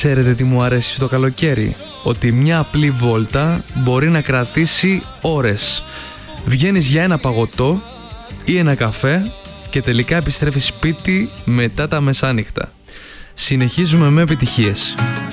Ξέρετε τι μου αρέσει στο καλοκαίρι? Ότι μια απλή βόλτα μπορεί να κρατήσει ώρες. Βγαίνεις για ένα παγωτό ή ένα καφέ και τελικά επιστρέφεις σπίτι μετά τα μεσάνυχτα. Συνεχίζουμε με επιτυχίες.